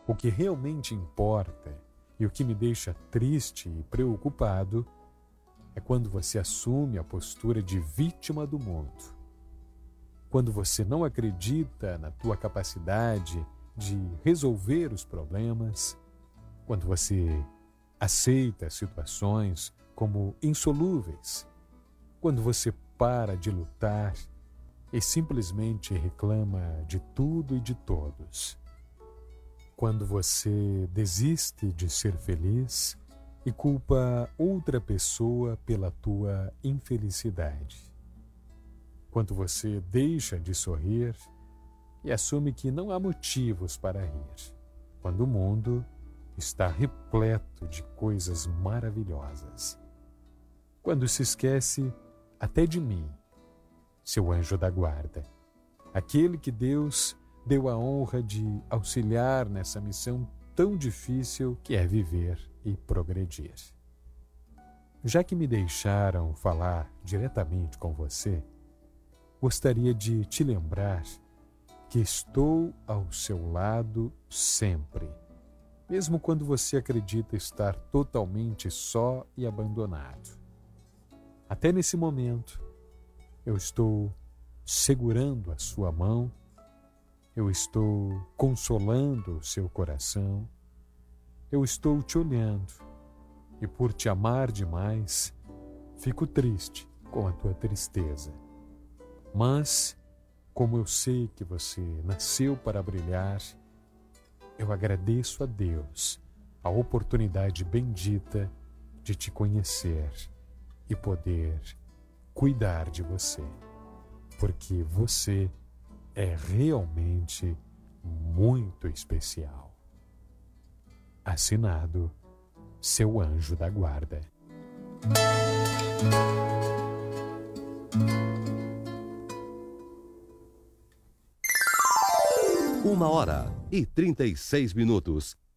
O que realmente importa e o que me deixa triste e preocupado é quando você assume a postura de vítima do mundo. Quando você não acredita na tua capacidade de resolver os problemas, quando você aceita situações como insolúveis, quando você para de lutar e simplesmente reclama de tudo e de todos. Quando você desiste de ser feliz e culpa outra pessoa pela tua infelicidade. Quando você deixa de sorrir e assume que não há motivos para rir. Quando o mundo está repleto de coisas maravilhosas. Quando se esquece até de mim, seu anjo da guarda, aquele que Deus deu a honra de auxiliar nessa missão tão difícil que é viver e progredir. Já que me deixaram falar diretamente com você, gostaria de te lembrar que estou ao seu lado sempre, mesmo quando você acredita estar totalmente só e abandonado. Até nesse momento, eu estou segurando a sua mão, eu estou consolando o seu coração, eu estou te olhando e por te amar demais, fico triste com a tua tristeza. Mas, como eu sei que você nasceu para brilhar, eu agradeço a Deus a oportunidade bendita de te conhecer e poder cuidar de você, porque você é realmente muito especial. Assinado, seu anjo da guarda. 1h36.